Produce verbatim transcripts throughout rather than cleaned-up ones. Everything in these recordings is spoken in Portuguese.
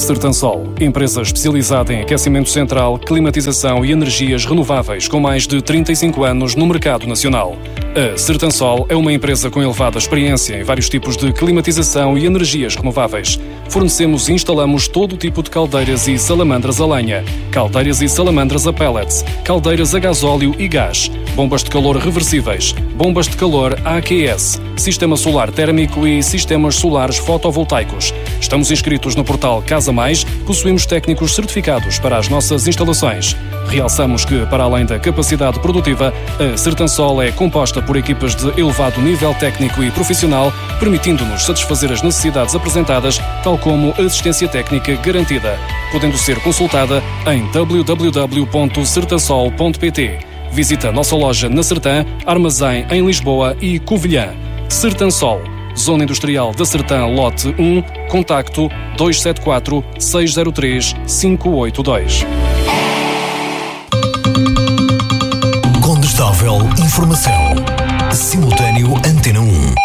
Sertansol, empresa especializada em aquecimento central, climatização e energias renováveis com mais de trinta e cinco anos no mercado nacional. A Sertansol é uma empresa com elevada experiência em vários tipos de climatização e energias renováveis. Fornecemos e instalamos todo tipo de caldeiras e salamandras a lenha, caldeiras e salamandras a pellets, caldeiras a gasóleo e gás, bombas de calor reversíveis, bombas de calor A Q S, sistema solar térmico e sistemas solares fotovoltaicos. Estamos inscritos no portal Casa Mais, possuímos técnicos certificados para as nossas instalações. Realçamos que, para além da capacidade produtiva, a Sertansol é composta por equipas de elevado nível técnico e profissional, permitindo-nos satisfazer as necessidades apresentadas, tal como assistência técnica garantida, podendo ser consultada em w w w ponto sertansol ponto p t. Visita a nossa loja na Sertã, Armazém em Lisboa e Covilhã. Sertansol, Zona Industrial da Sertã, Lote um, contacto dois sete quatro, seis zero três, cinco oito dois. Condestável Informação. Simultâneo Antena um.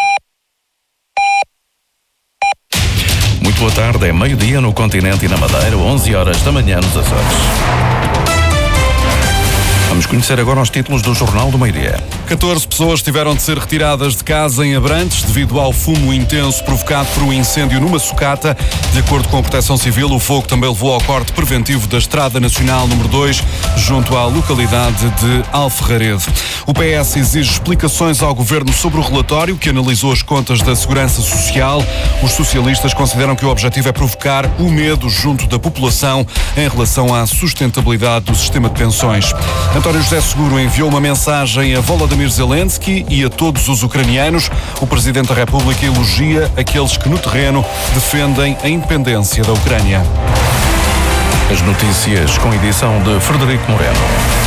Muito boa tarde, é meio-dia no continente e na Madeira, onze horas da manhã nos Açores. Vamos conhecer agora os títulos do Jornal do Meio-Dia. catorze pessoas tiveram de ser retiradas de casa em Abrantes devido ao fumo intenso provocado por um incêndio numa sucata. De acordo com a Proteção Civil, o fogo também levou ao corte preventivo da Estrada Nacional número dois, junto à localidade de Alferraredo. O P S exige explicações ao Governo sobre o relatório que analisou as contas da Segurança Social. Os socialistas consideram que o objetivo é provocar o medo junto da população em relação à sustentabilidade do sistema de pensões. António José Seguro enviou uma mensagem a Volodymyr Zelensky e a todos os ucranianos. O Presidente da República elogia aqueles que no terreno defendem a independência da Ucrânia. As notícias com edição de Frederico Moreno.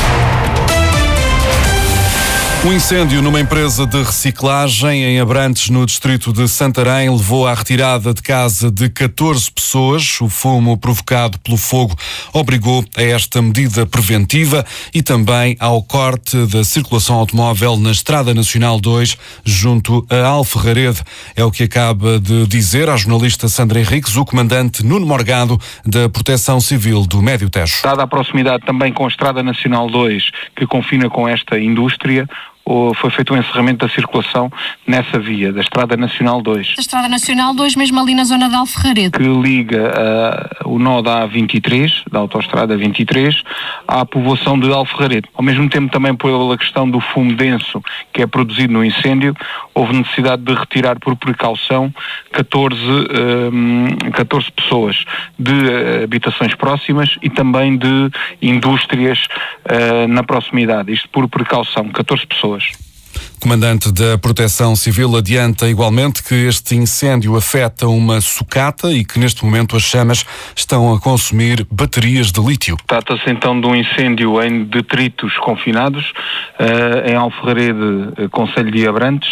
Um incêndio numa empresa de reciclagem em Abrantes, no distrito de Santarém, levou à retirada de casa de catorze pessoas. O fumo provocado pelo fogo obrigou a esta medida preventiva e também ao corte da circulação automóvel na Estrada Nacional dois, junto a Alferraredo. É o que acaba de dizer à jornalista Sandra Henriques o comandante Nuno Morgado da Proteção Civil do Médio Tejo. Dada a proximidade também com a Estrada Nacional dois, que confina com esta indústria, foi feito um encerramento da circulação nessa via, da Estrada Nacional dois. A Estrada Nacional dois, mesmo ali na zona de Alferraredo. Que liga uh, o nó da A vinte e três, da Autostrada vinte e três, à povoação de Alferraredo. Ao mesmo tempo, também pela questão do fumo denso que é produzido no incêndio, houve necessidade de retirar por precaução catorze, um, catorze pessoas de uh, habitações próximas e também de indústrias uh, na proximidade. Isto por precaução, catorze pessoas. Comandante da Proteção Civil adianta igualmente que este incêndio afeta uma sucata e que neste momento as chamas estão a consumir baterias de lítio. Trata-se então de um incêndio em detritos confinados, uh, em Alferraredo, uh, concelho de Abrantes.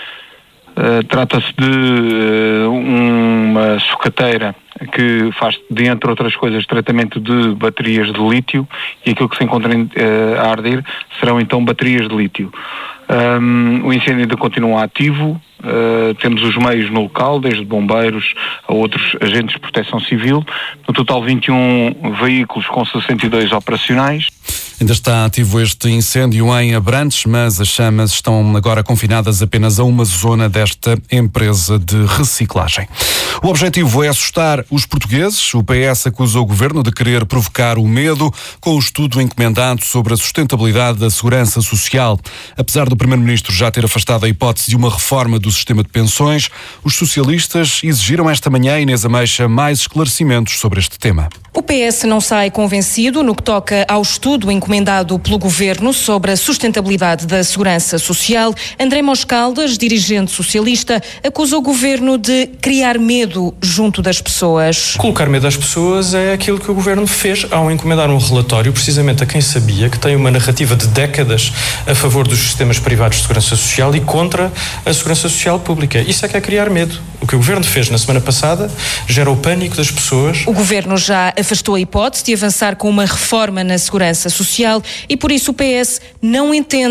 Uh, trata-se de uh, uma sucateira que faz, de, entre outras coisas, tratamento de baterias de lítio, e aquilo que se encontra uh, a arder serão então baterias de lítio. Um, o incêndio ainda continua ativo, uh, temos os meios no local, desde bombeiros a outros agentes de proteção civil, no total vinte e um veículos com sessenta e dois operacionais. Ainda está ativo este incêndio em Abrantes, mas as chamas estão agora confinadas apenas a uma zona desta empresa de reciclagem. O objetivo é assustar os portugueses. O P S acusa o Governo de querer provocar o medo com o estudo encomendado sobre a sustentabilidade da segurança social. Apesar do Primeiro-Ministro já ter afastado a hipótese de uma reforma do sistema de pensões, os socialistas exigiram esta manhã, Inês Ameixa, mais esclarecimentos sobre este tema. O P S não sai convencido no que toca ao estudo encomendado pelo Governo sobre a sustentabilidade da segurança social. André Moscaldas, dirigente socialista, acusa o Governo de criar medo junto das pessoas. Colocar medo às pessoas é aquilo que o Governo fez ao encomendar um relatório precisamente a quem sabia que tem uma narrativa de décadas a favor dos sistemas privados de segurança social e contra a segurança social pública. Isso é que é criar medo. O que o Governo fez na semana passada gera o pânico das pessoas. O Governo já afastou a hipótese de avançar com uma reforma na segurança social e por isso o P S não entende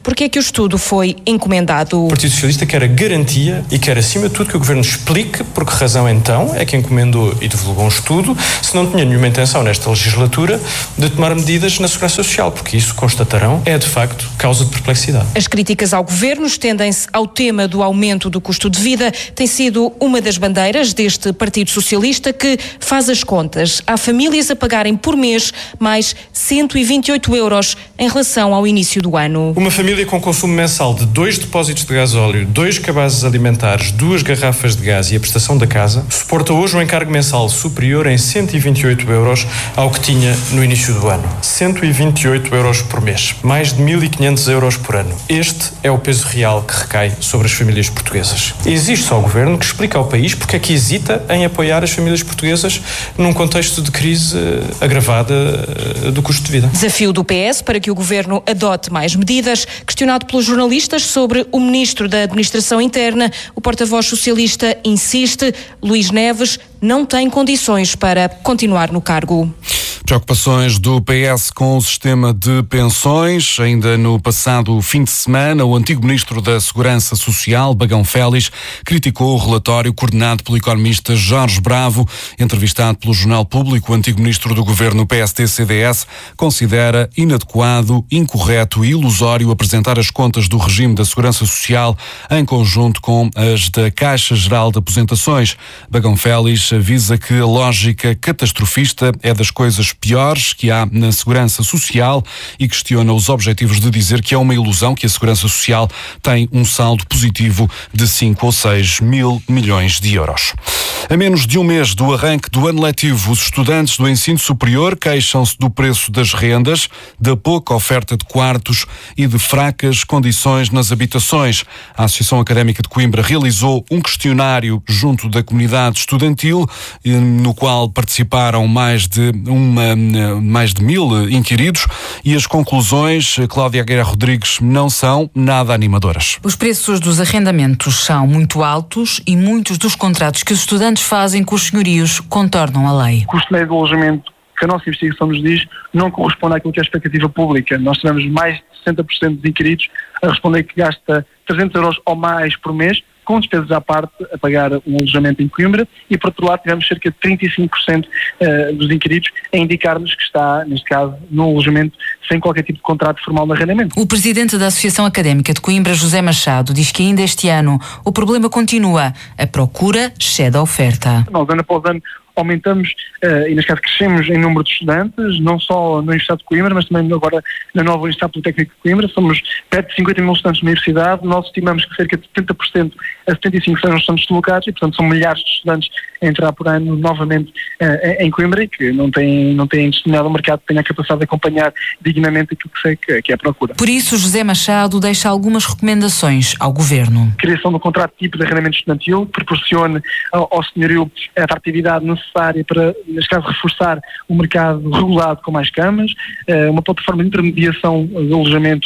porque é que o estudo foi encomendado. O Partido Socialista quer a garantia e quer, acima de tudo, que o Governo explique por que razão, então, é que encomendou e divulgou um estudo, se não tinha nenhuma intenção nesta legislatura de tomar medidas na segurança social, porque isso, constatarão, é, de facto, causa de perplexidade. As críticas ao Governo estendem-se ao tema do aumento do custo de vida. Tem sido uma das bandeiras deste Partido Socialista, que faz as contas. Há famílias a pagarem por mês mais cento e vinte e oito euros em relação ao início do ano. Uma família com consumo mensal de dois depósitos de gasóleo, dois cabazes alimentares, duas garrafas de gás e a prestação da casa, suporta hoje um encargo mensal superior em cento e vinte e oito euros ao que tinha no início do ano. cento e vinte e oito euros por mês, mais de mil e quinhentos euros por ano. Este é o peso real que recai sobre as famílias portuguesas. Existe só o Governo que explica ao país porque é que hesita em apoiar as famílias portuguesas num contexto de crise agravada do custo de vida. Desafio do P S para que o Governo adote mais medidas. Questionado pelos jornalistas sobre o Ministro da Administração Interna, o porta-voz socialista insiste: Luís Neves não tem condições para continuar no cargo. Preocupações do P S com o sistema de pensões. Ainda no passado fim de semana, o antigo Ministro da Segurança Social, Bagão Félix, criticou o relatório coordenado pelo economista Jorge Bravo. Entrevistado pelo Jornal Público, o antigo Ministro do Governo P S D C D S considera inadequado, incorreto e ilusório apresentar as contas do regime da Segurança Social em conjunto com as da Caixa Geral de Aposentações. Bagão Félix avisa que a lógica catastrofista é das coisas piores que há na Segurança Social e questiona os objetivos de dizer que é uma ilusão que a Segurança Social tem um saldo positivo de cinco ou seis mil milhões de euros. A menos de um mês do arranque do ano letivo, os estudantes do ensino superior queixam-se do preço das rendas, da pouca oferta de quartos e de fracas condições nas habitações. A Associação Académica de Coimbra realizou um questionário junto da comunidade estudantil, no qual participaram mais de uma mais de mil inquiridos, e as conclusões, Cláudia Guerra Rodrigues, não são nada animadoras. Os preços dos arrendamentos são muito altos e muitos dos contratos que os estudantes fazem com os senhorios contornam a lei. O custo médio do alojamento que a nossa investigação nos diz não corresponde àquilo que é a expectativa pública. Nós tivemos mais de sessenta por cento dos inquiridos a responder que gasta trezentos euros ou mais por mês, com despesas à parte, a pagar um alojamento em Coimbra, e por outro lado tivemos cerca de trinta e cinco por cento dos inquiridos a indicar-nos que está, neste caso, num alojamento sem qualquer tipo de contrato formal de arrendamento. O presidente da Associação Académica de Coimbra, José Machado, diz que ainda este ano o problema continua. A procura excede a oferta. Nós, ano após ano, aumentamos uh, e, neste caso, crescemos em número de estudantes, não só na Universidade de Coimbra, mas também agora na nova Universidade Politécnica de Coimbra. Somos perto de cinquenta mil estudantes na Universidade. Nós estimamos que cerca de setenta por cento a setenta e cinco por cento são estudantes deslocados e, portanto, são milhares de estudantes a entrar por ano novamente uh, em Coimbra e que não têm, não têm destinado ao mercado que tenha a capacidade de acompanhar dignamente aquilo que sei que, que é a procura. Por isso, José Machado deixa algumas recomendações ao Governo. Criação de um contrato tipo de arrendamento estudantil que proporcione ao, ao senhorio a atratividade necessária para, neste caso, reforçar o mercado regulado com mais camas, uh, uma plataforma de intermediação de alojamento,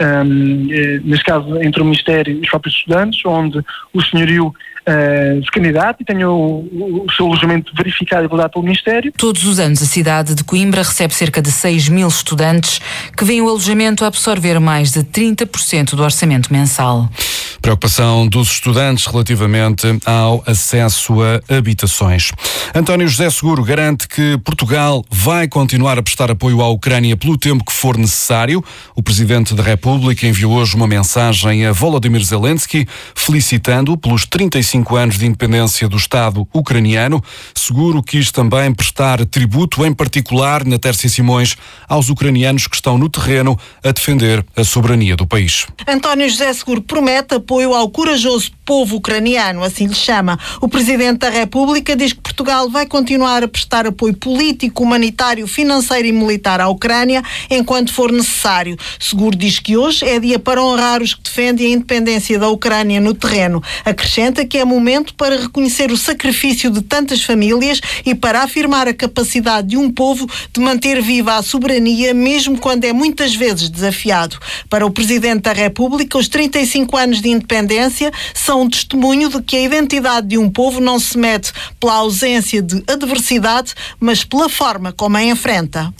um, uh, neste caso, entre o Ministério e os próprios estudantes, onde o senhorio Uh, se candidata e tenha o, o, o seu alojamento verificado e validado pelo Ministério. Todos os anos a cidade de Coimbra recebe cerca de seis mil estudantes que veem o alojamento a absorver mais de trinta por cento do orçamento mensal. Preocupação dos estudantes relativamente ao acesso a habitações. António José Seguro garante que Portugal vai continuar a prestar apoio à Ucrânia pelo tempo que for necessário. O Presidente da República enviou hoje uma mensagem a Volodymyr Zelensky felicitando-o pelos trinta e cinco anos de independência do Estado ucraniano. Seguro quis também prestar tributo, em particular, na Tércia Simões, aos ucranianos que estão no terreno a defender a soberania do país. António José Seguro promete apoio ao corajoso povo ucraniano, assim lhe chama. O Presidente da República diz que Portugal vai continuar a prestar apoio político, humanitário, financeiro e militar à Ucrânia enquanto for necessário. Seguro diz que hoje é dia para honrar os que defendem a independência da Ucrânia no terreno. Acrescenta que é momento para reconhecer o sacrifício de tantas famílias e para afirmar a capacidade de um povo de manter viva a soberania, mesmo quando é muitas vezes desafiado. Para o Presidente da República, os trinta e cinco anos de independência são um testemunho de que a identidade de um povo não se mede pela ausência de adversidade, mas pela forma como a enfrenta.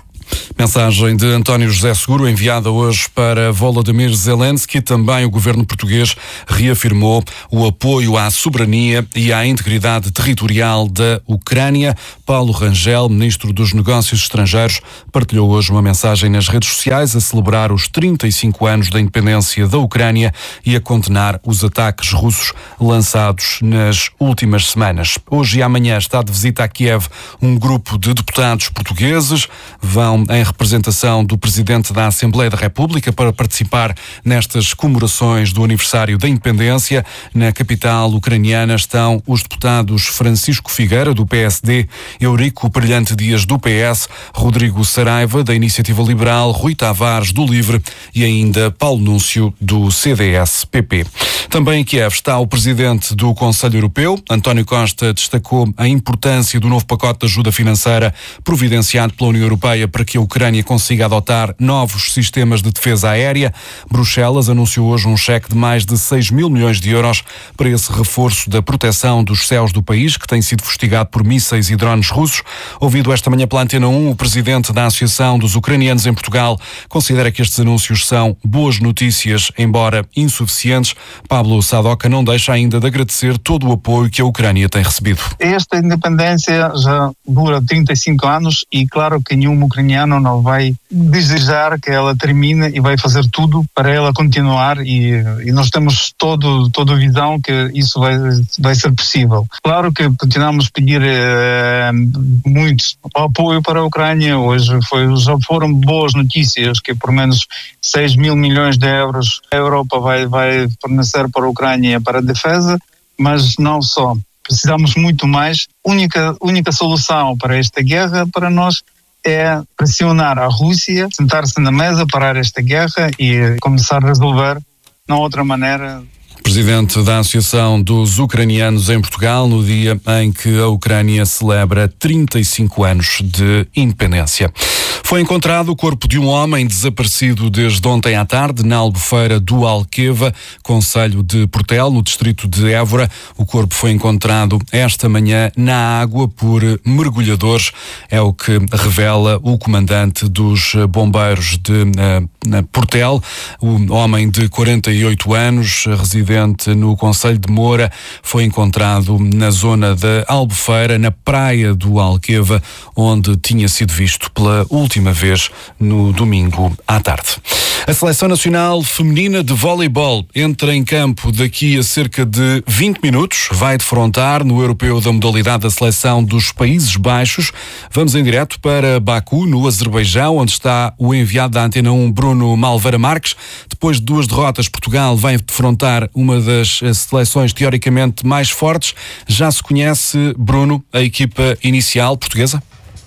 Mensagem de António José Seguro, enviada hoje para Volodymyr Zelensky. Também o governo português reafirmou o apoio à soberania e à integridade territorial da Ucrânia. Paulo Rangel, ministro dos Negócios Estrangeiros, partilhou hoje uma mensagem nas redes sociais a celebrar os trinta e cinco anos da independência da Ucrânia e a condenar os ataques russos lançados nas últimas semanas. Hoje e amanhã está de visita a Kiev um grupo de deputados portugueses. Vão em representação do Presidente da Assembleia da República para participar nestas comemorações do aniversário da independência. Na capital ucraniana estão os deputados Francisco Figueira, do P S D, Eurico Brilhante Dias, do P S, Rodrigo Saraiva, da Iniciativa Liberal, Rui Tavares, do LIVRE e ainda Paulo Núncio, do C D S P P. Também em Kiev está o Presidente do Conselho Europeu. António Costa destacou a importância do novo pacote de ajuda financeira providenciado pela União Europeia para que a Ucrânia consiga adotar novos sistemas de defesa aérea. Bruxelas anunciou hoje um cheque de mais de seis mil milhões de euros para esse reforço da proteção dos céus do país, que tem sido fustigado por mísseis e drones russos. Ouvido esta manhã pela Antena um, o Presidente da Associação dos Ucranianos em Portugal considera que estes anúncios são boas notícias, embora insuficientes. Pablo Sadoca não deixa ainda de agradecer todo o apoio que a Ucrânia tem recebido. Esta independência já dura trinta e cinco anos e claro que nenhum ucraniano não vai desejar que ela termine e vai fazer tudo para ela continuar e, e nós temos todo, toda a visão que isso vai, vai ser possível. Claro que continuamos a pedir eh, muito apoio para a Ucrânia. Hoje foi, já foram boas notícias que por menos seis mil milhões de euros a Europa vai, vai fornecer para a Ucrânia para a defesa, mas não só. Precisamos muito mais. A única, única solução para esta guerra para nós é pressionar a Rússia, sentar-se na mesa, parar esta guerra e começar a resolver de outra maneira. Presidente da Associação dos Ucranianos em Portugal, no dia em que a Ucrânia celebra trinta e cinco anos de independência. Foi encontrado o corpo de um homem desaparecido desde ontem à tarde na Albufeira do Alqueva, concelho de Portel, no distrito de Évora. O corpo foi encontrado esta manhã na água por mergulhadores, é o que revela o comandante dos bombeiros de uh, Portel. O homem de quarenta e oito anos, residente no concelho de Moura, foi encontrado na zona da Albufeira, na praia do Alqueva, onde tinha sido visto pela última vez no domingo à tarde. A Seleção Nacional Feminina de Voleibol entra em campo daqui a cerca de vinte minutos. Vai defrontar no Europeu da modalidade da Seleção dos Países Baixos. Vamos em direto para Baku, no Azerbaijão, onde está o enviado da Antena um, Bruno Malveira Marques. Depois de duas derrotas, Portugal vai defrontar uma das seleções teoricamente mais fortes. Já se conhece, Bruno, a equipa inicial portuguesa?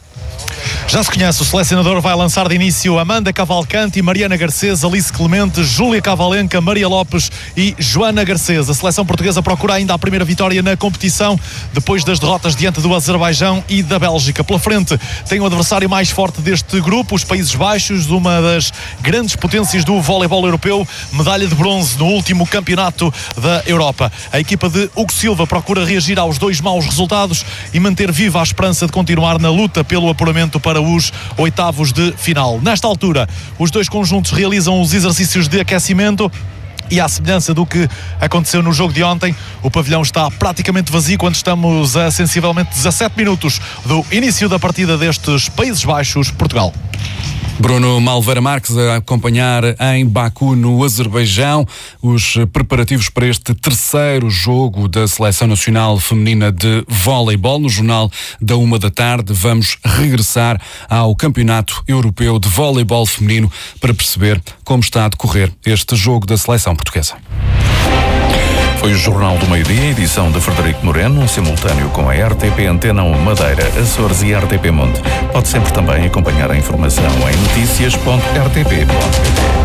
Já se conhece, o selecionador vai lançar de início Amanda Cavalcante, Mariana Garcês, Alice Clemente, Júlia Cavalenca, Maria Lopes e Joana Garcês. A seleção portuguesa procura ainda a primeira vitória na competição, depois das derrotas diante do Azerbaijão e da Bélgica. Pela frente tem o adversário mais forte deste grupo, os Países Baixos, uma das grandes potências do voleibol europeu, medalha de bronze no último campeonato da Europa. A equipa de Hugo Silva procura reagir aos dois maus resultados e manter viva a esperança de continuar na luta pelo apuramento para os oitavos de final. Nesta altura, os dois conjuntos realizam os exercícios de aquecimento e, à semelhança do que aconteceu no jogo de ontem, o pavilhão está praticamente vazio quando estamos a sensivelmente dezassete minutos do início da partida destes Países Baixos-Portugal. Bruno Malveira Marques a acompanhar em Baku, no Azerbaijão, os preparativos para este terceiro jogo da Seleção Nacional Feminina de Voleibol. No Jornal da Uma da Tarde vamos regressar ao Campeonato Europeu de Voleibol Feminino para perceber como está a decorrer este jogo da Seleção Portuguesa. Foi o Jornal do Meio-Dia, edição de Frederico Moreno, simultâneo com a R T P Antena um Madeira, Açores e R T P Monte. Pode sempre também acompanhar a informação em notícias ponto r t p ponto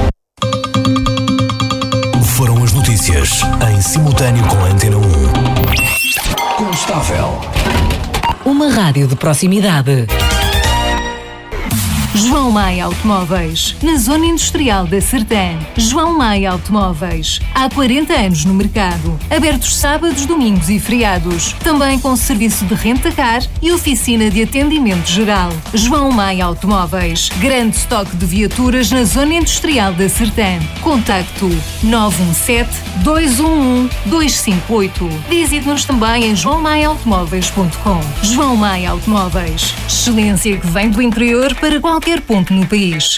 p t. Foram as notícias em simultâneo com a Antena um. Constável. Uma rádio de proximidade. João Maia Automóveis, na Zona Industrial da Sertã. João Maia Automóveis, há quarenta anos no mercado. Abertos sábados, domingos e feriados. Também com serviço de renta-car e oficina de atendimento geral. João Maia Automóveis, grande estoque de viaturas na Zona Industrial da Sertã. Contacto nove um sete, dois um um, dois cinco oito. Visite-nos também em joão maia automóveis ponto com. João Maia Automóveis, excelência que vem do interior para qualquer ponto no país.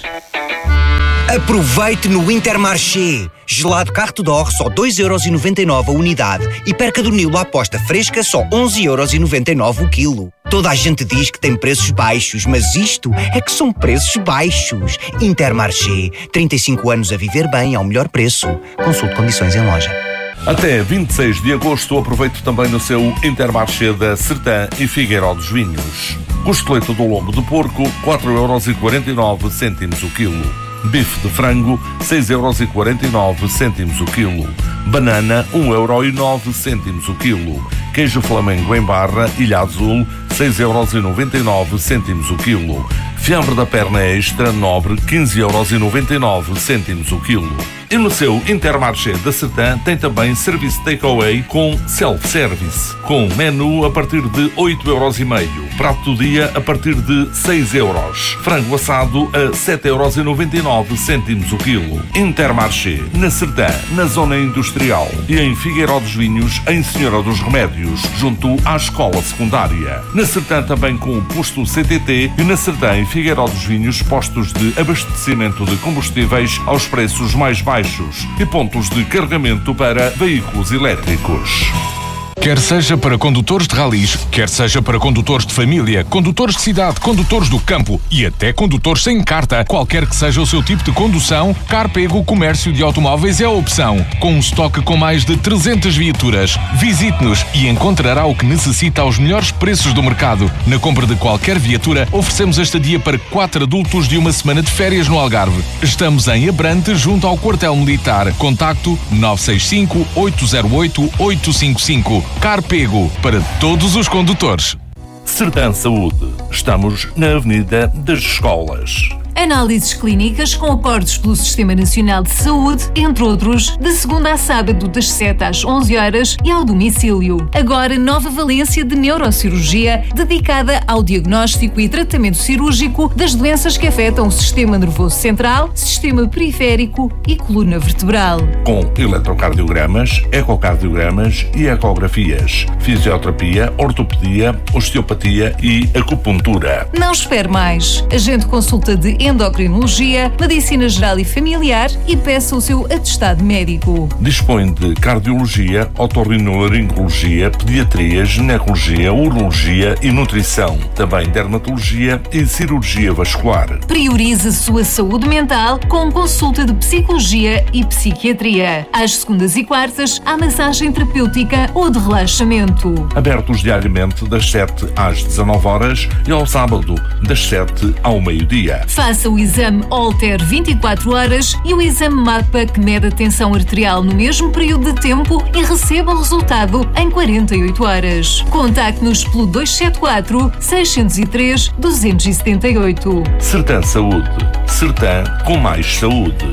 Aproveite no Intermarché. Gelado Carte d'Or só dois euros e noventa e nove a unidade e perca do Nilo à aposta fresca só onze euros e noventa e nove o quilo. Toda a gente diz que tem preços baixos, mas isto é que são preços baixos. Intermarché. trinta e cinco anos a viver bem ao melhor preço. Consulte condições em loja. Até vinte e seis de agosto aproveite também no seu Intermarché da Sertã e Figueiró dos Vinhos. Costeleta do lombo de porco, quatro euros e quarenta e nove cêntimos o quilo. Bife de frango, seis euros e quarenta e nove cêntimos o quilo. Banana, um euro e nove cêntimos o quilo. Queijo Flamengo em barra, Ilha Azul, seis euros e noventa e nove cêntimos o quilo. Fiambre da perna extra, nobre, quinze euros e noventa e nove cêntimos o quilo. E no seu Intermarché da Sertã tem também serviço takeaway com self-service, com menu a partir de oito euros e meio, prato do dia a partir de seis euros, frango assado a sete euros e noventa e nove cêntimos o quilo. Intermarché, na Sertã, na Zona Industrial e em Figueiró dos Vinhos, em Senhora dos Remédios, junto à Escola Secundária. Na Sertã também com o posto C T T e na Sertã em Figueiró dos Vinhos, postos de abastecimento de combustíveis aos preços mais baixos e pontos de carregamento para veículos elétricos. Quer seja para condutores de ralis, quer seja para condutores de família, condutores de cidade, condutores do campo e até condutores sem carta, qualquer que seja o seu tipo de condução, Carpego Comércio de Automóveis é a opção. Com um estoque com mais de trezentas viaturas. Visite-nos e encontrará o que necessita aos melhores preços do mercado. Na compra de qualquer viatura, oferecemos a estadia para quatro adultos de uma semana de férias no Algarve. Estamos em Abrante, junto ao quartel militar. Contacto nove seis cinco, oito zero oito, oito cinco cinco. Carpego, para todos os condutores. Sertã Saúde. Estamos na Avenida das Escolas. Análises clínicas com acordos pelo Sistema Nacional de Saúde, entre outros, de segunda a sábado das sete às onze horas e ao domicílio. Agora, nova valência de neurocirurgia dedicada ao diagnóstico e tratamento cirúrgico das doenças que afetam o sistema nervoso central, sistema periférico e coluna vertebral. Com eletrocardiogramas, ecocardiogramas e ecografias, fisioterapia, ortopedia, osteopatia e acupuntura. Não espere mais. Agende consulta de endocrinologia, medicina geral e familiar e peça o seu atestado médico. Dispõe de cardiologia, otorrinolaringologia, pediatria, ginecologia, urologia e nutrição. Também dermatologia e cirurgia vascular. Priorize a sua saúde mental com consulta de psicologia e psiquiatria. Às segundas e quartas, há massagem terapêutica ou de relaxamento. Abertos diariamente das sete às dezanove horas e ao sábado das sete ao meio-dia. Faça o exame Holter vinte e quatro horas e o exame MAPA que mede a tensão arterial no mesmo período de tempo e receba o resultado em quarenta e oito horas. Contacte-nos pelo dois sete quatro, seis zero três, dois sete oito. Sertã Saúde. Sertã com mais saúde.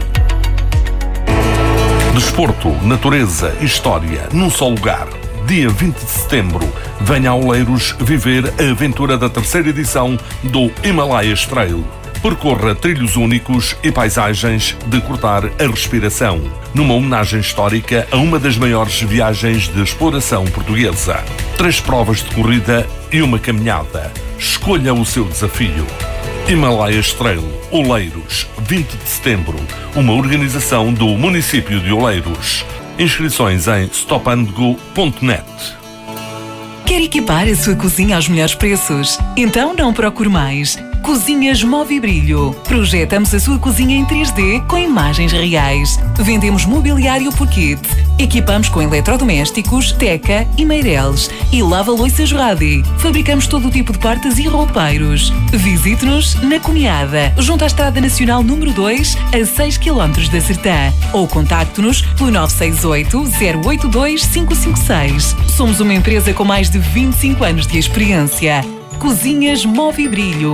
Desporto, natureza e história num só lugar. Dia vinte de setembro, venha a Oleiros viver a aventura da terceira edição do Himalayas Trail. Percorra trilhos únicos e paisagens de cortar a respiração, numa homenagem histórica a uma das maiores viagens de exploração portuguesa. Três provas de corrida e uma caminhada. Escolha o seu desafio. Himalayas Trail, Oleiros, vinte de setembro, uma organização do município de Oleiros. Inscrições em stop and go ponto net. Quer equipar a sua cozinha aos melhores preços? Então não procure mais. Cozinhas Movibrilho. Projetamos a sua cozinha em três D com imagens reais. Vendemos mobiliário por kit. Equipamos com eletrodomésticos, teca e meireles. E lava-louças Radi. Fabricamos todo o tipo de portas e roupeiros. Visite-nos na Cunhada, junto à Estrada Nacional número dois, a seis quilómetros da Sertã. Ou contacte-nos pelo nove seis oito, zero oito dois, cinco cinco seis. Somos uma empresa com mais de vinte e cinco anos de experiência. Cozinhas Movibrilho.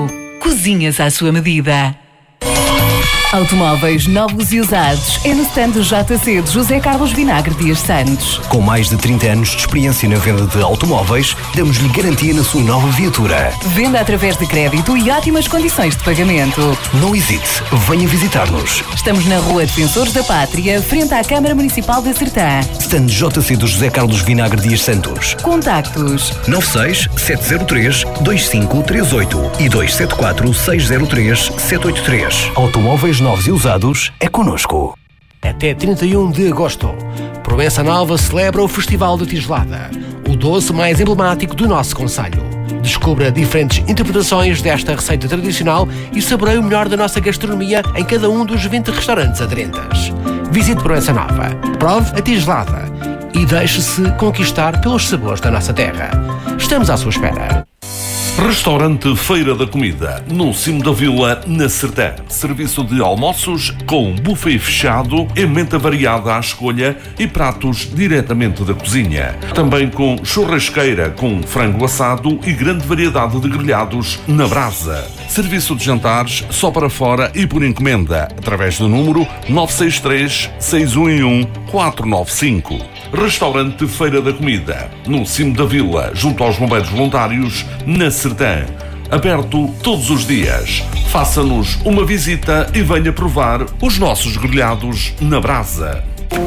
Cozinhas à sua medida. Automóveis novos e usados é no stand do J C de José Carlos Vinagre Dias Santos. Com mais de trinta anos de experiência na venda de automóveis, damos-lhe garantia na sua nova viatura. Venda através de crédito e ótimas condições de pagamento. Não hesite, venha visitar-nos. Estamos na Rua Defensores da Pátria, frente à Câmara Municipal da Sertã. Stand J C do José Carlos Vinagre Dias Santos. Contactos nove seis sete zero três dois cinco três oito e dois sete quatro seis zero três sete oito três. Automóveis novos e usados é connosco. Até trinta e um de agosto, Proença Nova celebra o Festival da Tigelada, o doce mais emblemático do nosso concelho. Descubra diferentes interpretações desta receita tradicional e saboreie o melhor da nossa gastronomia em cada um dos vinte restaurantes aderentes. Visite Proença Nova, prove a tigelada e deixe-se conquistar pelos sabores da nossa terra. Estamos à sua espera. Restaurante Feira da Comida, no cimo da vila, na Sertã. Serviço de almoços com buffet fechado, emenda variada à escolha e pratos diretamente da cozinha. Também com churrasqueira com frango assado e grande variedade de grelhados na brasa. Serviço de jantares só para fora e por encomenda, através do número nove seis três, seis um um, quatro nove cinco. Restaurante Feira da Comida, no cimo da vila, junto aos bombeiros voluntários, na Sertã. Aberto todos os dias. Faça-nos uma visita e venha provar os nossos grelhados na brasa.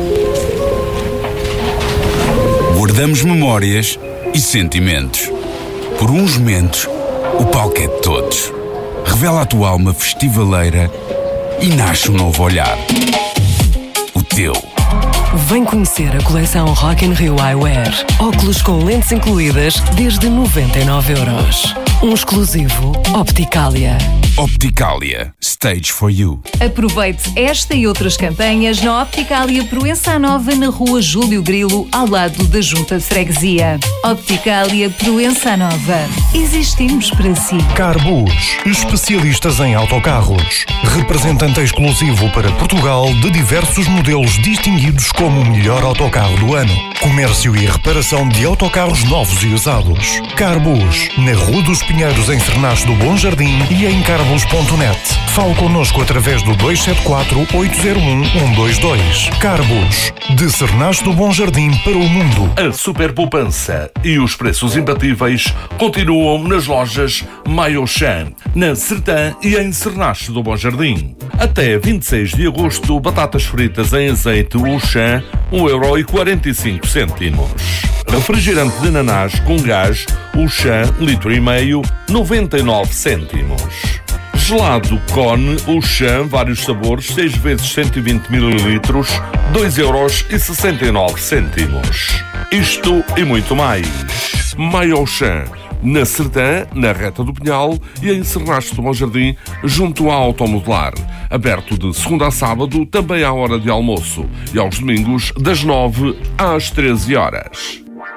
Guardamos memórias e sentimentos. Por uns momentos, o palco é de todos. Revela a tua alma festivaleira e nasce um novo olhar. O teu. Vem conhecer a coleção Rock in Rio Eyewear. Óculos com lentes incluídas desde noventa e nove euros. Um exclusivo Opticalia. Opticalia. Stage for you. Aproveite esta e outras campanhas na Opticalia Proença Nova, na Rua Júlio Grilo, ao lado da Junta de Freguesia. Opticalia Proença Nova. Existimos para si. Carbus, especialistas em autocarros. Representante exclusivo para Portugal de diversos modelos distinguidos como o melhor autocarro do ano. Comércio e reparação de autocarros novos e usados. Carbus, na Rua dos Pinheiros, em Sernache do Bom Jardim e em carbus ponto net. Fale connosco através do dois sete quatro, oito zero um, um dois dois. Carbus, de Sernache do Bom Jardim para o mundo. A super poupança e os preços imbatíveis continuam nas lojas Maiochan, na Sertã e em Sernache do Bom Jardim. Até vinte e seis de agosto, batatas fritas em azeite Auchan, um euro e quarenta e cinco cêntimos. Refrigerante de ananás com gás Auchan, litro e meio, noventa e nove cêntimos. Gelado Cone Auchan, vários sabores, seis vezes cento e vinte mililitros, dois euros e sessenta e nove cêntimos. Isto e muito mais. Maiochan, na Sertã, na Reta do Pinhal e em Sernache do Bom Jardim, junto à Automodelar. Aberto de segunda a sábado, também à hora de almoço. E aos domingos, das nove às treze horas.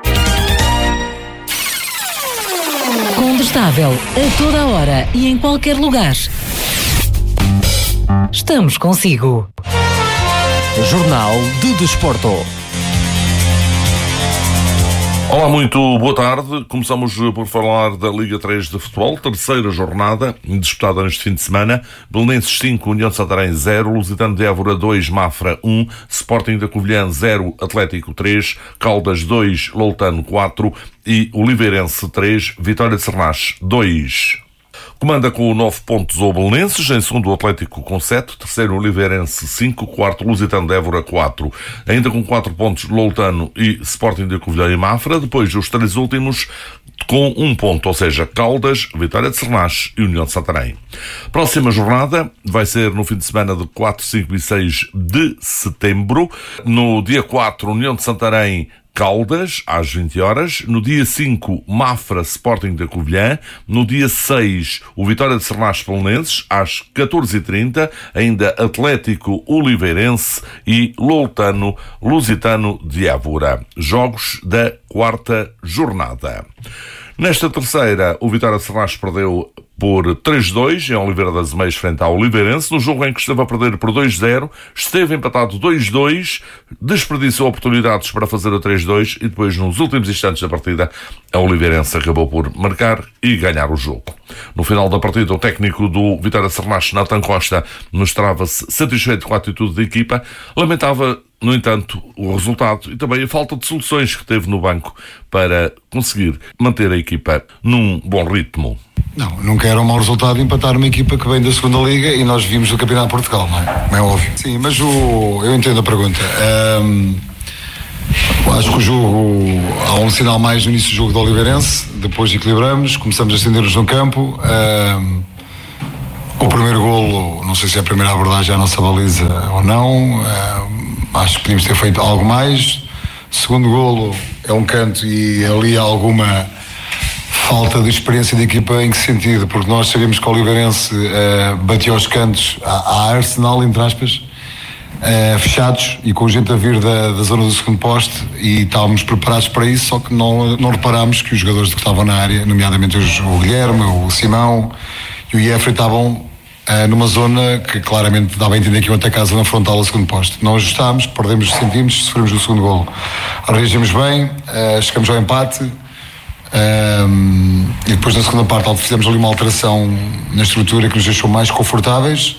Combustável, a toda a hora e em qualquer lugar. Estamos consigo. Jornal de Desporto. Olá, muito boa tarde. Começamos por falar da Liga três de Futebol, terceira jornada, disputada neste fim de semana. Belenenses cinco, União de Santarém zero, Lusitano de Évora dois, Mafra um, Sporting da Covilhã zero, Atlético três, Caldas dois, Loutano quatro e Oliveirense três, Vitória de Sernache dois. Comanda com nove pontos o Belenenses, em segundo o Atlético com sete, terceiro o Oliveirense cinco, quarto Lusitano de Évora quatro. Ainda com quatro pontos Loutano e Sporting de Covilhã e Mafra, depois os três últimos com um ponto, ou seja, Caldas, Vitória de Sernache e União de Santarém. Próxima jornada vai ser no fim de semana de quatro, cinco e seis de setembro. No dia quatro, União de Santarém Caldas, às vinte horas. No dia cinco, Mafra, Sporting da Covilhã. No dia seis, o Vitória de Sernache Belenenses, às catorze e trinta. Ainda Atlético Oliveirense e Loutano Lusitano de Évora. Jogos da quarta jornada. Nesta terceira, o Vitória de Sernache perdeu por três dois em Oliveira das Meias frente ao Oliveirense, no jogo em que esteve a perder por dois zero, esteve empatado dois dois, desperdiçou oportunidades para fazer a três dois e depois, nos últimos instantes da partida, a Oliveirense acabou por marcar e ganhar o jogo. No final da partida, o técnico do Vitória Sernache, Nathan Costa, mostrava-se satisfeito com a atitude da equipa, lamentava, no entanto, o resultado e também a falta de soluções que teve no banco para conseguir manter a equipa num bom ritmo. Não, nunca era um mau resultado empatar uma equipa que vem da segunda Liga e nós vimos o Campeonato de Portugal, não é? Não é óbvio. Sim, mas o, eu entendo a pergunta. Um, acho que o jogo, há um sinal mais no início do jogo do Oliveirense, depois equilibramos, começamos a estender-nos no campo. Um, o primeiro golo, não sei se é a primeira abordagem à nossa baliza ou não, um, acho que podíamos ter feito algo mais. O segundo golo é um canto e ali há alguma falta de experiência da equipa. Em que sentido? Porque nós sabemos que o Oliveirense uh, bateu aos cantos à, à Arsenal, entre aspas, uh, fechados e com gente a vir da, da zona do segundo poste, e estávamos preparados para isso, só que não, não reparámos que os jogadores que estavam na área, nomeadamente os, o Guilherme, o Simão e o Jeffrey, estavam uh, numa zona que claramente dava a entender que iam atacar a zona frontal ao segundo poste. Não ajustámos, perdemos os centímetros, sofremos o segundo golo. Reagimos bem, uh, chegamos ao empate. Um, e depois na segunda parte fizemos ali uma alteração na estrutura que nos deixou mais confortáveis.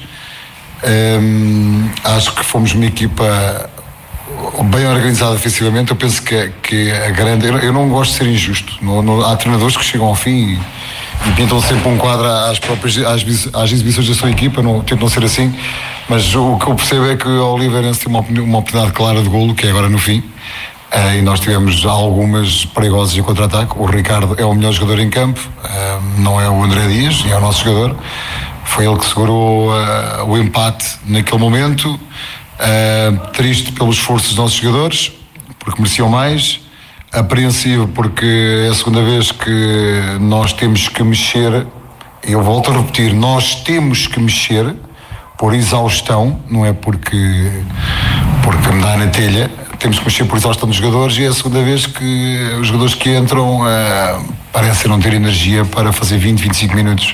um, acho que fomos uma equipa bem organizada defensivamente. Eu penso que, que a grande, eu, eu não gosto de ser injusto, não, não, há treinadores que chegam ao fim e, e pintam sempre um quadro às próprias às, às exibições da sua equipa, não, tento não ser assim, mas o que eu percebo é que o Oliveirense tem uma, uma oportunidade clara de golo, que é agora no fim. Uh, e nós tivemos algumas perigosas em contra-ataque. O Ricardo é o melhor jogador em campo, uh, não é o André Dias, é o nosso jogador. Foi ele que segurou uh, o empate naquele momento. Uh, triste pelo esforço dos nossos jogadores, porque mereciam mais. Apreensivo porque é a segunda vez que nós temos que mexer. Eu volto a repetir, nós temos que mexer por exaustão, não é porque, porque me dá na telha. Temos que mexer por exaustão dos jogadores, e é a segunda vez que os jogadores que entram uh, parecem não ter energia para fazer vinte, vinte e cinco minutos.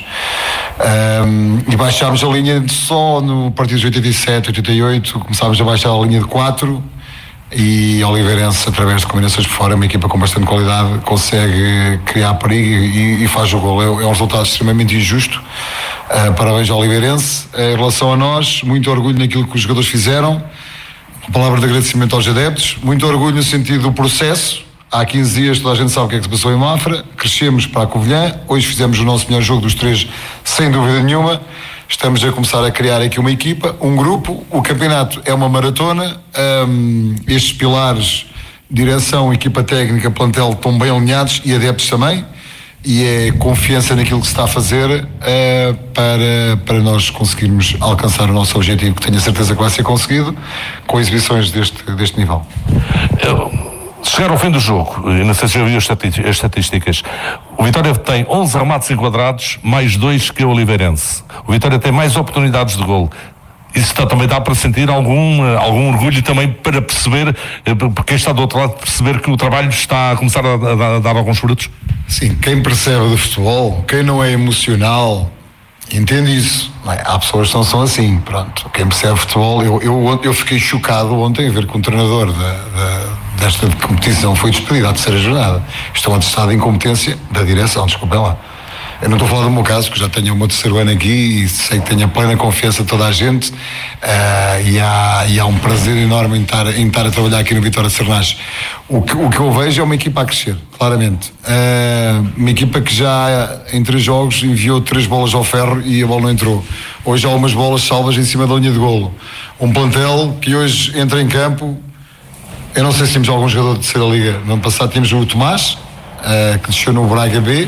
Um, e baixámos a linha só no partido de oitenta e sete, oitenta e oito, começámos a baixar a linha de quatro, e Oliveirense, através de combinações por fora, uma equipa com bastante qualidade, consegue criar perigo e, e faz o gol. É, é um resultado extremamente injusto. Uh, parabéns ao Oliveirense. Em relação a nós, muito orgulho naquilo que os jogadores fizeram. Palavra de agradecimento aos adeptos, muito orgulho no sentido do processo. Há quinze dias toda a gente sabe o que é que se passou em Mafra, crescemos para a Covilhã, hoje fizemos o nosso melhor jogo dos três, sem dúvida nenhuma. Estamos a começar a criar aqui uma equipa, um grupo. O campeonato é uma maratona. Um, estes pilares, direção, equipa técnica, plantel, estão bem alinhados, e adeptos também. E é confiança naquilo que se está a fazer uh, para, para nós conseguirmos alcançar o nosso objetivo, que tenho a certeza que vai ser conseguido com exibições deste, deste nível. Chegar ao fim do jogo, e não sei se já viu as estatísticas, o Vitória tem onze remates enquadrados, mais dois que o Oliveirense. O Vitória tem mais oportunidades de golo. Isso também dá para sentir algum, algum orgulho, também para perceber, porque quem está do outro lado, perceber que o trabalho está a começar a, a, a dar alguns frutos? Sim, quem percebe do futebol, quem não é emocional, entende isso. Não é? Há pessoas que não são assim, pronto. Quem percebe futebol, eu, eu, eu fiquei chocado ontem a ver que um treinador da, da, desta competição foi despedido à terceira jornada. Estou atestado de incompetência da direção, desculpem lá. Eu não estou a falar do meu caso, que já tenho o meu terceiro ano aqui e sei que tenho a plena confiança de toda a gente, uh, e, há, e há um prazer enorme em estar, em estar a trabalhar aqui no Vitória de Sernache. O que, o que eu vejo é uma equipa a crescer, claramente. Uh, uma equipa que já em três jogos enviou três bolas ao ferro e a bola não entrou. Hoje há umas bolas salvas em cima da linha de golo. Um plantel que hoje entra em campo. Eu não sei se temos algum jogador de terceira liga. No ano passado tínhamos o Tomás, uh, que desceu no Braga B.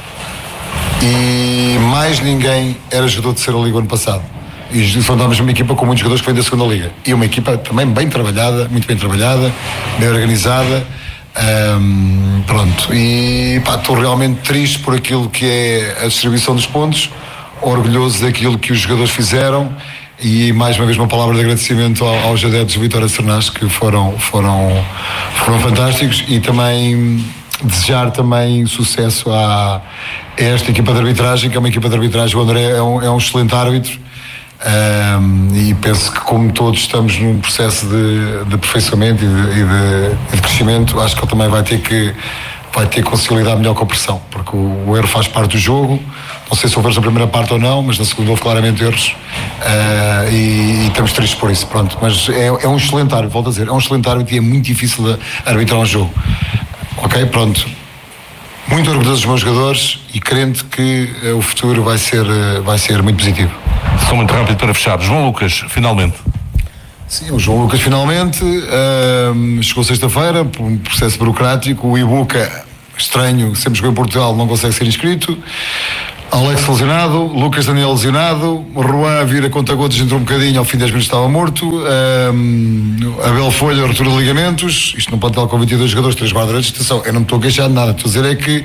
E mais ninguém era jogador de terceira liga ano passado. E enfrentámos uma equipa com muitos jogadores que vêm da segunda liga. E uma equipa também bem trabalhada, muito bem trabalhada, bem organizada. Um, pronto. E pá, estou realmente triste por aquilo que é a distribuição dos pontos, orgulhoso daquilo que os jogadores fizeram. E mais uma vez uma palavra de agradecimento aos adeptos do Vitória de Sernache, que foram, foram, foram fantásticos. E também desejar também sucesso à, a esta equipa de arbitragem, que é uma equipa de arbitragem. O André é um, é um excelente árbitro. Um, e penso que, como todos estamos num processo de, de aperfeiçoamento e de, e, de, e de crescimento, acho que ele também vai ter que vai ter que consolidar melhor com a pressão, porque o, o erro faz parte do jogo. Não sei se houve na primeira parte ou não, mas na segunda houve claramente erros, uh, e, e estamos tristes por isso, pronto. Mas é, é um excelente árbitro, volto a dizer, é um excelente árbitro e é muito difícil de arbitrar um jogo. Ok, pronto. Muito orgulhoso dos meus jogadores e crente que uh, o futuro vai ser, uh, vai ser muito positivo. Só muito rápido para fechar. João Lucas, finalmente. Sim, o João Lucas finalmente uh, chegou sexta-feira por um processo burocrático. O Ibuca, estranho, sempre jogou em Portugal, não consegue ser inscrito. Alex lesionado, Lucas Daniel lesionado, Juan vira conta-gotas, entrou um bocadinho, ao fim de dez minutos estava morto. uh, Abel Folha, ruptura de ligamentos. Isto não pode estar com vinte e dois jogadores, três guarda-redes. Atenção, eu não me estou a queixar de nada, estou a dizer é que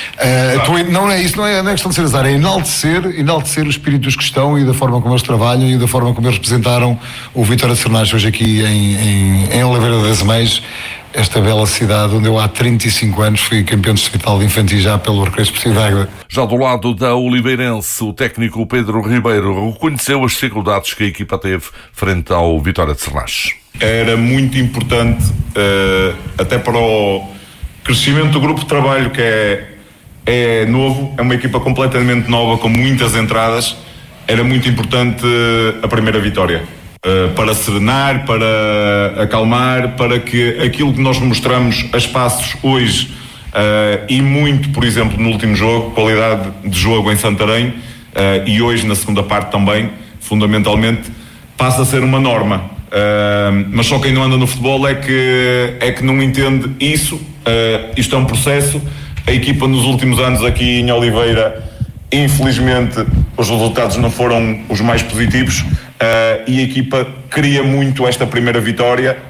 uh, estou, não é isso, não é, não é questão de ser azar, é enaltecer, enaltecer o espírito dos que estão e da forma como eles trabalham e da forma como eles representaram o Vitória de Sernás hoje aqui em, em, em Oliveira das Meias, esta bela cidade onde eu há trinta e cinco anos fui campeão distrital de infantis já pelo Recreio Esportivo de Águeda. Já do lado da Oliveirense, o técnico Pedro Ribeiro reconheceu as dificuldades que a equipa teve frente ao Vitória de Sernás. Era muito importante, uh, até para o crescimento do grupo de trabalho, que é, é novo, é uma equipa completamente nova, com muitas entradas. Era muito importante uh, a primeira vitória. Uh, para serenar, para acalmar, para que aquilo que nós mostramos a espaços hoje, uh, e muito, por exemplo, no último jogo, qualidade de jogo em Santarém, uh, e hoje na segunda parte também, fundamentalmente, passa a ser uma norma. Uh, mas só quem não anda no futebol é que, é que não entende isso. Uh, isto é um processo. A equipa nos últimos anos aqui em Oliveira, infelizmente, os resultados não foram os mais positivos. Uh, e a equipa queria muito esta primeira vitória,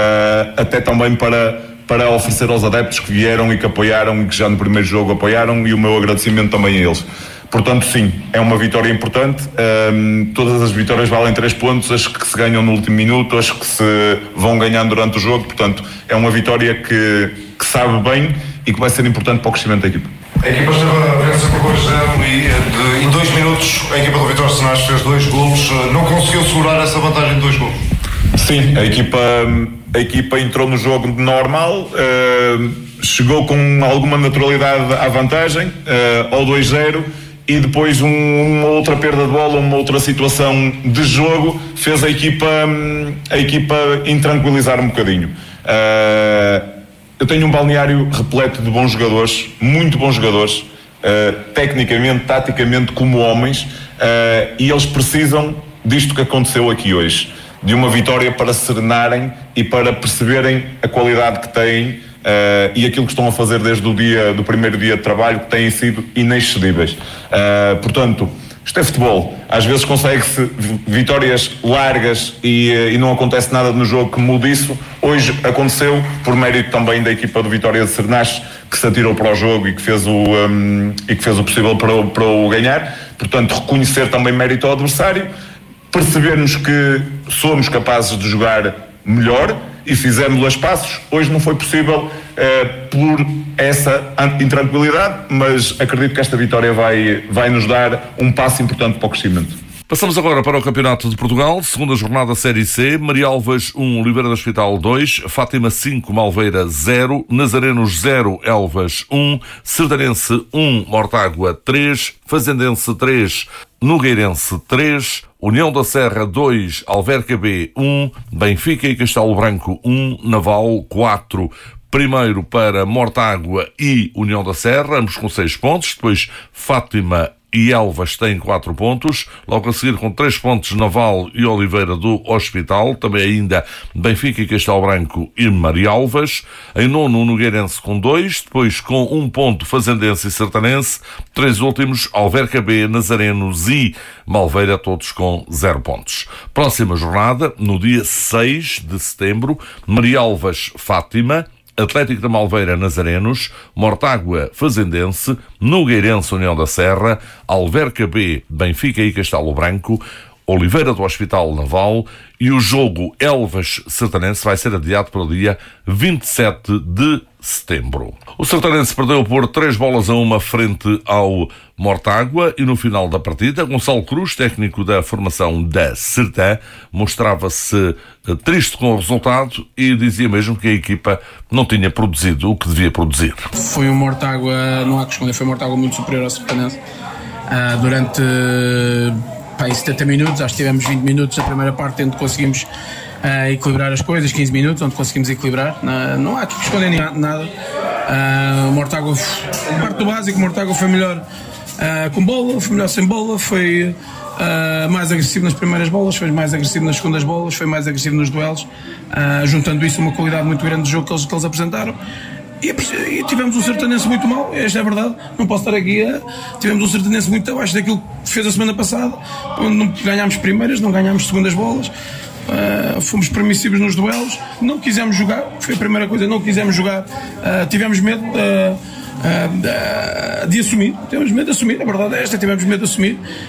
uh, até também para, para oferecer aos adeptos que vieram e que apoiaram e que já no primeiro jogo apoiaram, e o meu agradecimento também a eles. Portanto, sim, é uma vitória importante. Um, todas as vitórias valem três pontos, as que se ganham no último minuto, as que se vão ganhando durante o jogo. Portanto, é uma vitória que, que sabe bem e que vai ser importante para o crescimento da equipa. A equipa esteve a vencer por dois a zero e de, em dois minutos a equipa do Vitória de Sernás fez dois golos. Não conseguiu segurar essa vantagem de dois golos? Sim, a equipa, a equipa entrou no jogo normal, uh, chegou com alguma naturalidade à vantagem, uh, ao dois a zero, e depois um, uma outra perda de bola, uma outra situação de jogo fez a equipa, a equipa intranquilizar um bocadinho. Uh, Eu tenho um balneário repleto de bons jogadores, muito bons jogadores, uh, tecnicamente, taticamente, como homens, uh, e eles precisam disto que aconteceu aqui hoje, de uma vitória para se serenarem e para perceberem a qualidade que têm uh, e aquilo que estão a fazer desde o dia, do primeiro dia de trabalho, que têm sido inexcedíveis. Uh, portanto, isto é futebol. Às vezes consegue-se vitórias largas e, e não acontece nada no jogo que mude isso. Hoje aconteceu, por mérito também da equipa do Vitória de Sernás, que se atirou para o jogo e que fez o, um, e que fez o possível para o, para o ganhar. Portanto, reconhecer também mérito ao adversário, percebermos que somos capazes de jogar melhor e fizemos os passos. Hoje não foi possível eh, por essa intranquilidade, mas acredito que esta vitória vai, vai nos dar um passo importante para o crescimento. Passamos agora para o Campeonato de Portugal, segunda jornada Série C. Marialvas um, Oliveira do Hospital dois, Fátima cinco, Malveira zero, Nazarenos zero, Elvas um, Sertarense um, Mortágua três, Fazendense três, Nogueirense três, União da Serra dois, Alverca B um, Benfica e Castelo Branco um, Naval quatro. Primeiro para Mortágua e União da Serra, ambos com seis pontos. Depois Fátima e Elvas têm quatro pontos. Logo a seguir, com três pontos, Naval e Oliveira do Hospital. Também ainda Benfica e Castelo Branco e Marialvas. Em nono, o Nogueirense com dois. Depois, com um ponto, Fazendense e Sertanense. Três últimos, Alverca B, Nazarenos e Malveira, todos com zero pontos. Próxima jornada, no dia seis de setembro, Marialvas, Fátima, Atlético da Malveira, Nazarenos, Mortágua, Fazendense, Nogueirense, União da Serra, Alverca B, Benfica e Castelo Branco, Oliveira do Hospital Naval, e o jogo Elvas-Sertanense vai ser adiado para o dia vinte e sete de setembro. O Sertanense perdeu por três bolas a uma frente ao Mortágua e no final da partida, Gonçalo Cruz, técnico da formação da Sertã, mostrava-se triste com o resultado e dizia mesmo que a equipa não tinha produzido o que devia produzir. Foi um Mortágua, não há que esconder, foi um Mortágua muito superior ao Sertanense. Uh, durante pá, setenta minutos, acho que tivemos vinte minutos da primeira parte onde conseguimos uh, equilibrar as coisas, quinze minutos onde conseguimos equilibrar, uh, não há que esconder nada. Uh, o Mortágua, parte do básico, o Mortágua foi melhor uh, com bola, foi melhor sem bola, foi uh, mais agressivo nas primeiras bolas, foi mais agressivo nas segundas bolas, foi mais agressivo nos duelos, uh, juntando isso uma qualidade muito grande do jogo que eles, que eles apresentaram. E, e tivemos um Sertanense muito mau, esta é a verdade, não posso estar aqui a... Tivemos um Sertanense muito abaixo daquilo que fez a semana passada, onde não ganhámos primeiras, não ganhámos segundas bolas, uh, fomos permissivos nos duelos, não quisemos jogar, foi a primeira coisa, não quisemos jogar, uh, tivemos medo uh, uh, de assumir, tivemos medo de assumir, a verdade é esta, tivemos medo de assumir.